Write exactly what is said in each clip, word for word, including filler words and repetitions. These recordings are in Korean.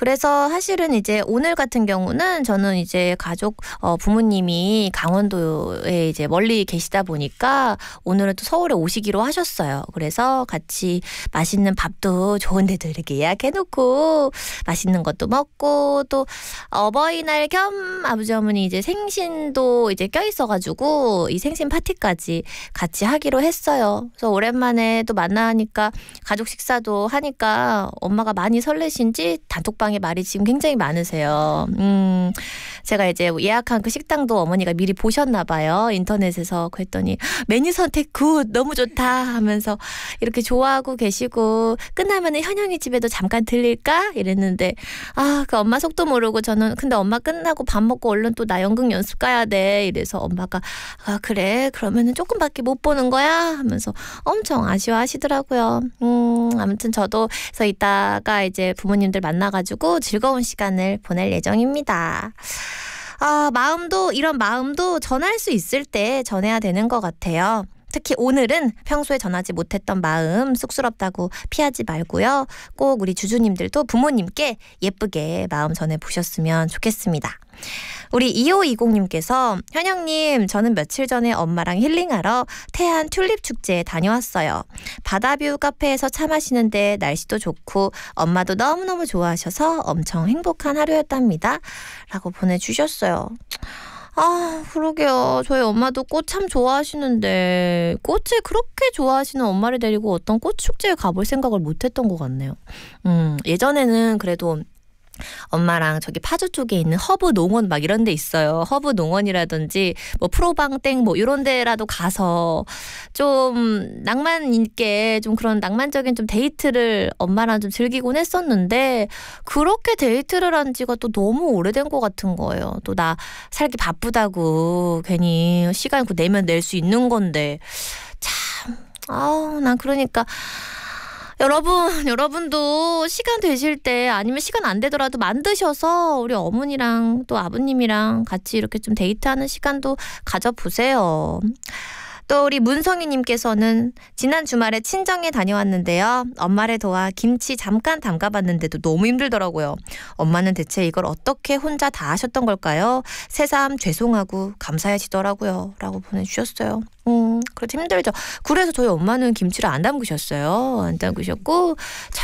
그래서 사실은 이제 오늘 같은 경우는 저는 이제 가족 어, 부모님이 강원도에 이제 멀리 계시다 보니까 오늘은 또 서울에 오시기로 하셨어요. 그래서 같이 맛있는 밥도 좋은 데도 이렇게 예약해놓고 맛있는 것도 먹고 또 어버이날 겸 아버지 어머니 이제 생신도 이제 껴있어가지고 이 생신 파티까지 같이 하기로 했어요. 그래서 오랜만에 또 만나니까 가족 식사도 하니까 엄마가 많이 설레신지 단톡방에 말이 지금 굉장히 많으세요. 음, 제가 이제 예약한 그 식당도 어머니가 미리 보셨나 봐요. 인터넷에서. 그랬더니 메뉴 선택 굿 너무 좋다 하면서 이렇게 좋아하고 계시고 끝나면은 현영이 집에도 잠깐 들릴까? 이랬는데 아, 그 엄마 속도 모르고 저는 근데 엄마 끝나고 밥 먹고 얼른 또 나 연극 연습 가야 돼. 이래서 엄마가 아 그래 그러면은 조금밖에 못 보는 거야? 하면서 엄청 아쉬워하시더라고요. 음, 아무튼 저도 그래서 이따가 이제 부모님들 만나가지고 즐거운 시간을 보낼 예정입니다. 아, 마음도 이런 마음도 전할 수 있을 때 전해야 되는 것 같아요. 특히 오늘은 평소에 전하지 못했던 마음 쑥스럽다고 피하지 말고요. 꼭 우리 주주님들도 부모님께 예쁘게 마음 전해보셨으면 좋겠습니다. 우리 이오이공님께서 현영님 저는 며칠 전에 엄마랑 힐링하러 태안 튤립 축제에 다녀왔어요. 바다뷰 카페에서 차 마시는데 날씨도 좋고 엄마도 너무너무 좋아하셔서 엄청 행복한 하루였답니다. 라고 보내주셨어요. 아 그러게요. 저희 엄마도 꽃 참 좋아하시는데 꽃을 그렇게 좋아하시는 엄마를 데리고 어떤 꽃 축제에 가볼 생각을 못했던 것 같네요. 음, 예전에는 그래도 엄마랑 저기 파주 쪽에 있는 허브 농원 막 이런 데 있어요. 허브 농원이라든지 뭐 프로방땡 뭐 이런 데라도 가서 좀 낭만 있게 좀 그런 낭만적인 좀 데이트를 엄마랑 좀 즐기곤 했었는데 그렇게 데이트를 한 지가 또 너무 오래된 것 같은 거예요. 또 나 살기 바쁘다고 괜히 시간 그 내면 낼 수 있는 건데 참 아우 난 그러니까 여러분, 여러분도 시간 되실 때 아니면 시간 안 되더라도 만드셔서 우리 어머니랑 또 아버님이랑 같이 이렇게 좀 데이트하는 시간도 가져보세요. 또 우리 문성희님께서는 지난 주말에 친정에 다녀왔는데요. 엄마를 도와 김치 잠깐 담가봤는데도 너무 힘들더라고요. 엄마는 대체 이걸 어떻게 혼자 다 하셨던 걸까요? 새삼 죄송하고 감사해지더라고요. 라고 보내주셨어요. 음, 그래도 힘들죠. 그래서 저희 엄마는 김치를 안 담그셨어요. 안 담그셨고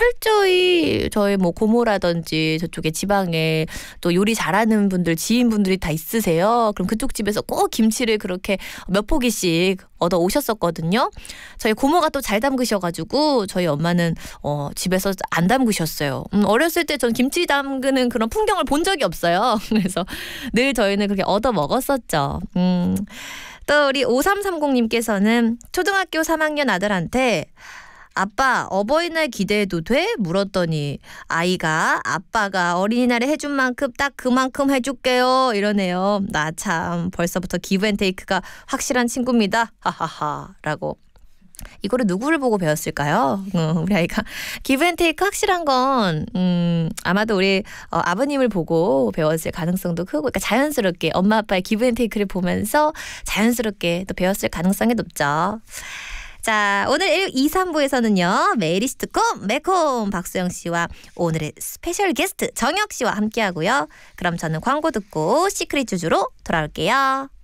철저히 저희 뭐 고모라든지 저쪽에 지방에 또 요리 잘하는 분들 지인분들이 다 있으세요. 그럼 그쪽 집에서 꼭 김치를 그렇게 몇 포기씩 얻어 오셨었거든요. 저희 고모가 또 잘 담그셔가지고 저희 엄마는 어, 집에서 안 담그셨어요. 음, 어렸을 때 전 김치 담그는 그런 풍경을 본 적이 없어요. 그래서 늘 저희는 그렇게 얻어 먹었었죠. 음. 또 우리 오삼삼공님께서는 초등학교 삼 학년 아들한테 아빠 어버이날 기대해도 돼? 물었더니 아이가 아빠가 어린이날에 해준 만큼 딱 그만큼 해줄게요 이러네요. 나 참 벌써부터 기브앤테이크가 확실한 친구입니다. 하하하 라고. 이거를 누구를 보고 배웠을까요? 어, 우리 아이가 기브앤테이크 확실한 건 음, 아마도 우리 어, 아버님을 보고 배웠을 가능성도 크고 그러니까 자연스럽게 엄마 아빠의 기브앤테이크를 보면서 자연스럽게 또 배웠을 가능성이 높죠. 자, 오늘 이, 삼 부에서는요. 메이리스트 콤 매콤 박수영 씨와 오늘의 스페셜 게스트 정혁 씨와 함께하고요. 그럼 저는 광고 듣고 시크릿 주주로 돌아올게요.